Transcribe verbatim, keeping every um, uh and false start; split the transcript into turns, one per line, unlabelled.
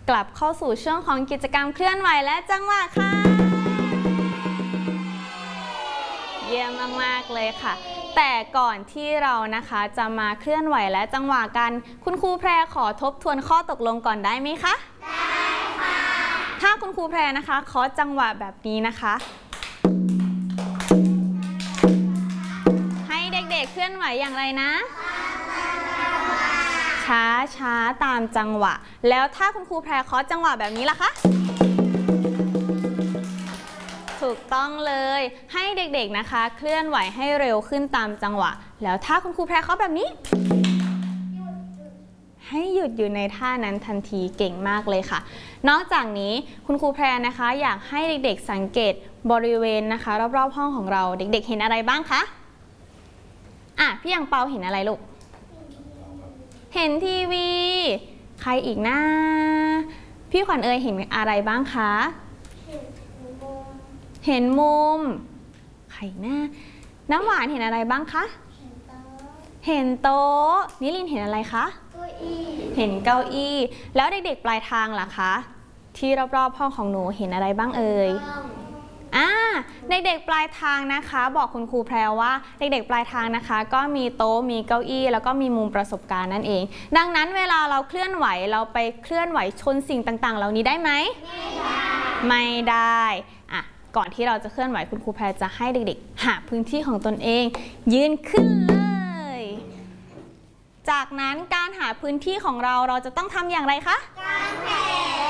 กลับเข้าสู่ช่วงของกิจกรรมเคลื่อนไหวและจังหวะค่ะเยี่ยมมากๆเลยค่ะแต่ก่อนที่เรานะคะจะมาเคลื่อนไหวและจังหวะกันคุณครูแพรขอทบทวนข้อตกลงก่อนได้ไหมคะได้ค่ะถ้าคุณครูแพรนะคะขอจังหวะแบบนี้นะคะให้เด็กๆเคลื่อนไหวอย่างไรนะช้าช้าตามจังหวะแล้วถ้าคุณครูแพรเคาะจังหวะแบบนี้ล่ะคะถูกต้องเลยให้เด็กๆนะคะเคลื่อนไหวให้เร็วขึ้นตามจังหวะแล้วถ้าคุณครูแพรเคาะแบบนี้ให้หยุดอยู่ในท่านั้นทันทีเก่งมากเลยค่ะนอกจากนี้คุณครูแพรนะคะอยากให้เด็กๆสังเกตบริเวณนะคะรอบๆห้องของเราเด็กๆเห็นอะไรบ้างคะอ่ะพี่ยังเปาเห็นอะไรลูกเห็นทีวีใครอีกนะพี่ขวัญเอ๋ยเห็นอะไรบ้างคะเห็นมุมใครหน้าน้ำหวานเห็นอะไรบ้างคะเห็นโต๊ะนิลินเห็นอะไรคะเห็นเก้าอี้แล้วเด็กๆปลายทางล่ะคะที่รอบๆห้องของหนูเห็นอะไรบ้างเอ่ยอ่าเด็กๆปลายทางนะคะบอกคุณครูแพรว่าเด็กๆปลายทางนะคะก็มีโต๊ะมีเก้าอี้แล้วก็มีมุมประสบการณ์นั่นเองดังนั้นเวลาเราเคลื่อนไหวเราไปเคลื่อนไหวชนสิ่งต่างๆเหล่านี้ได้ไหมไม่ได้ไม่ได้อ่ะก่อนที่เราจะเคลื่อนไหวคุณครูแพรจะให้เด็กๆหาพื้นที่ของตนเองยืนขึ้นเลยจากนั้นการหาพื้นที่ของเราเราจะต้องทำอย่างไรคะกางแผน